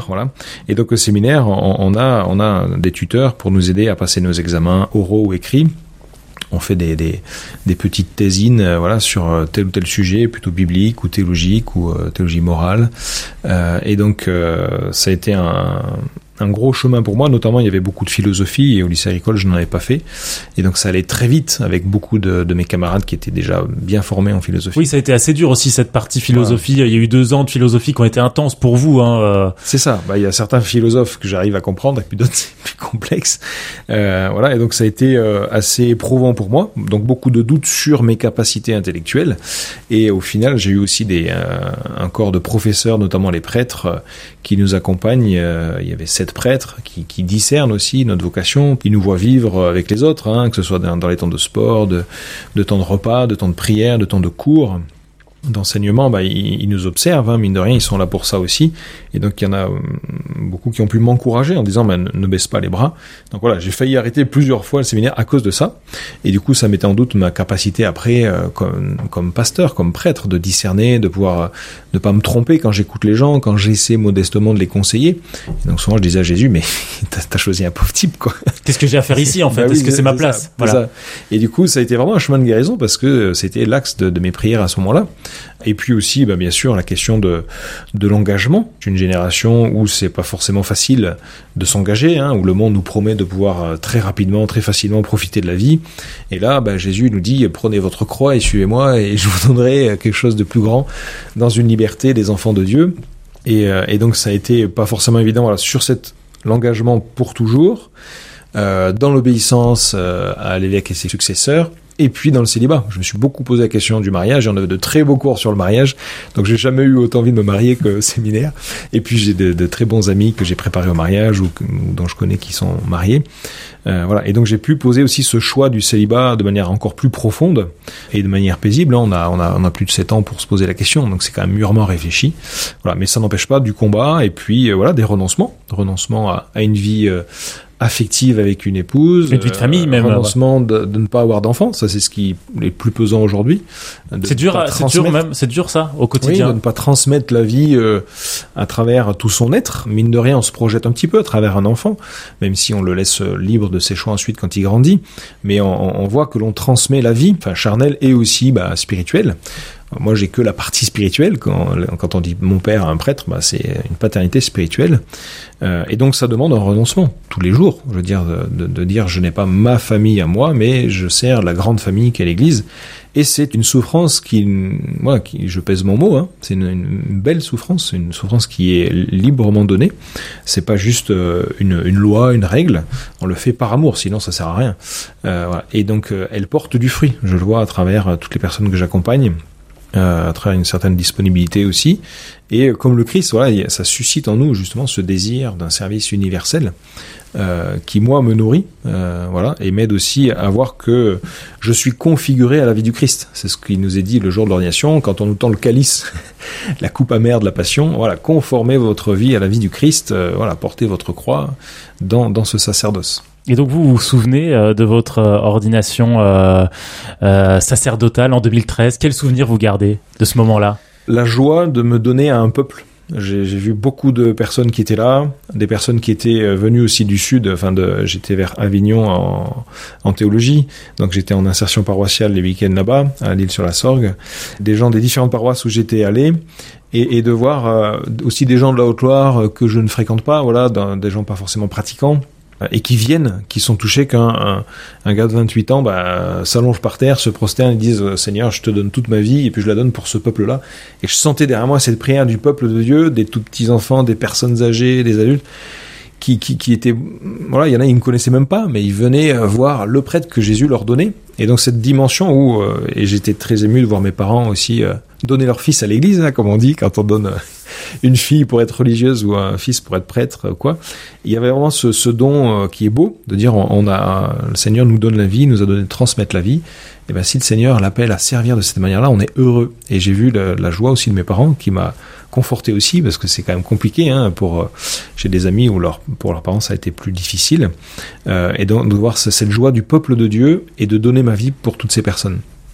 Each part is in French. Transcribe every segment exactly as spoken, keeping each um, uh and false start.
Voilà. Et donc au séminaire, on, on a on a des tuteurs pour nous aider à passer nos examens oraux ou écrits. On fait des, des, des petites thésines euh, voilà, sur tel ou tel sujet, plutôt biblique ou théologique ou euh, théologie morale. Euh, et donc, euh, ça a été un, un gros chemin pour moi. Notamment, il y avait beaucoup de philosophie et au lycée agricole, je n'en avais pas fait. Et donc, ça allait très vite avec beaucoup de, de mes camarades qui étaient déjà bien formés en philosophie. Oui, ça a été assez dur aussi, cette partie philosophie. Voilà. Il y a eu deux ans de philosophie qui ont été intenses pour vous. Hein, euh... C'est ça. Bah, il y a certains philosophes que j'arrive à comprendre et puis d'autres, c'est plus complexe. Euh, voilà. Et donc, ça a été euh, assez éprouvant pour moi. Donc, beaucoup de doutes sur mes capacités intellectuelles. Et au final, j'ai eu aussi des, euh, un corps de professeurs, notamment les prêtres, euh, qui nous accompagnent. Euh, il y avait sept prêtres qui, qui discernent aussi notre vocation. Ils nous voient vivre avec les autres, hein, que ce soit dans, dans les temps de sport, de, de temps de repas, de temps de prière, de temps de cours, d'enseignement. Bah, ils, ils nous observent, hein, mine de rien, ils sont là pour ça aussi. Et donc, il y en a euh, beaucoup qui ont pu m'encourager en disant bah, ne, ne baisse pas les bras. Donc voilà, j'ai failli arrêter plusieurs fois le séminaire à cause de ça. Et du coup, ça mettait en doute ma capacité après, euh, comme, comme pasteur, comme prêtre, de discerner, de pouvoir euh, ne pas me tromper quand j'écoute les gens, quand j'essaie modestement de les conseiller. Et donc souvent, je disais à Jésus, mais t'as, t'as choisi un pauvre type, quoi. Qu'est-ce que j'ai à faire ici, en fait? Bah oui, est-ce que c'est, c'est ma place? Ça, voilà. Ça. Et du coup, ça a été vraiment un chemin de guérison parce que c'était l'axe de, de mes prières à ce moment-là. Et puis aussi, bah, bien sûr, la question de, de l'engagement d'une génération où c'est pas forcément facile de s'engager, hein, où le monde nous promet de pouvoir très rapidement, très facilement profiter de la vie. Et là, bah, Jésus nous dit, prenez votre croix et suivez-moi et je vous donnerai quelque chose de plus grand dans une liberté des enfants de Dieu. Et, euh, et donc, ça a été pas forcément évident, voilà, sur cet l'engagement pour toujours, euh, dans l'obéissance euh, à l'évêque et ses successeurs, et puis dans le célibat. Je me suis beaucoup posé la question du mariage, et on avait de très beaux cours sur le mariage, donc j'ai jamais eu autant envie de me marier qu'au séminaire. Et puis j'ai de, de très bons amis que j'ai préparés au mariage, ou, ou dont je connais qui sont mariés. Euh, voilà. Et donc j'ai pu poser aussi ce choix du célibat de manière encore plus profonde, et de manière paisible. On a, on a, on a plus de sept ans pour se poser la question, donc c'est quand même mûrement réfléchi. Voilà. Mais ça n'empêche pas du combat, et puis euh, voilà, des renoncements. Renoncement à, à une vie euh, affective avec une épouse, une vie de famille, euh, même. Renoncement de, de ne pas avoir d'enfants, ça c'est ce qui est le plus pesant aujourd'hui. C'est dur, c'est dur même, c'est dur ça au quotidien. Oui, de ne pas transmettre la vie euh, à travers tout son être. Mine de rien, on se projette un petit peu à travers un enfant, même si on le laisse libre de ses choix ensuite quand il grandit. Mais on, on voit que l'on transmet la vie, enfin charnelle et aussi bah, spirituelle. Moi, j'ai que la partie spirituelle. Quand, quand on dit mon père, un prêtre, bah, c'est une paternité spirituelle. Euh, et donc, ça demande un renoncement tous les jours. Je veux dire, de, de dire, je n'ai pas ma famille à moi, mais je sers la grande famille qu'est l'Église. Et c'est une souffrance qui, moi, qui, je pèse mon mot, hein, c'est une, une belle souffrance, une souffrance qui est librement donnée. C'est pas juste une, une loi, une règle. On le fait par amour, sinon ça sert à rien. Euh, voilà. Et donc, elle porte du fruit. Je le vois à travers toutes les personnes que j'accompagne. Euh, à travers une certaine disponibilité aussi, et comme le Christ, voilà, ça suscite en nous justement ce désir d'un service universel euh, qui moi me nourrit, euh, voilà, et m'aide aussi à voir que je suis configuré à la vie du Christ. C'est ce qui nous est dit le jour de l'ordination, quand on nous tend le calice, la coupe amère de la passion. Voilà, conformez votre vie à la vie du Christ, euh, voilà, portez votre croix dans dans ce sacerdoce. Et donc vous vous souvenez euh, de votre euh, ordination euh, euh, sacerdotale en deux mille treize. Quel souvenir vous gardez de ce moment-là? La joie de me donner à un peuple. J'ai, j'ai vu beaucoup de personnes qui étaient là, des personnes qui étaient venues aussi du sud. Enfin, de, j'étais vers Avignon en, en théologie, donc j'étais en insertion paroissiale les week-ends là-bas, à l'Île-sur-la-Sorgue. Des gens des différentes paroisses où j'étais allé. Et, et de voir euh, aussi des gens de la Haute-Loire que je ne fréquente pas, voilà, des gens pas forcément pratiquants, et qui viennent, qui sont touchés qu'un un, un gars de vingt-huit ans bah, s'allonge par terre, se prosterne et disent « Seigneur, je te donne toute ma vie, et puis je la donne pour ce peuple-là. » Et je sentais derrière moi cette prière du peuple de Dieu, des tout petits enfants, des personnes âgées, des adultes, qui, qui, qui étaient... Voilà, il y en a, ils ne me connaissaient même pas, mais ils venaient voir le prêtre que Jésus leur donnait. Et donc cette dimension où... Euh, et j'étais très ému de voir mes parents aussi euh, donner leur fils à l'église, hein, comme on dit, quand on donne... Euh, une fille pour être religieuse ou un fils pour être prêtre, quoi. Il y avait vraiment ce, ce don euh, qui est beau, de dire on, on a, le Seigneur nous donne la vie, nous a donné de transmettre la vie. Et ben si le Seigneur l'appelle à servir de cette manière-là, on est heureux. Et j'ai vu la, la joie aussi de mes parents qui m'a conforté aussi, parce que c'est quand même compliqué, hein, pour, j'ai des amis où leur, pour leurs parents ça a été plus difficile. Euh, et donc de voir cette joie du peuple de Dieu et de donner ma vie pour toutes ces personnes.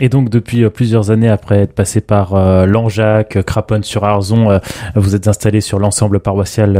Et donc depuis plusieurs années après être passé par euh, Langeac, Craponne-sur-Arzon, euh, vous êtes installé sur l'ensemble paroissial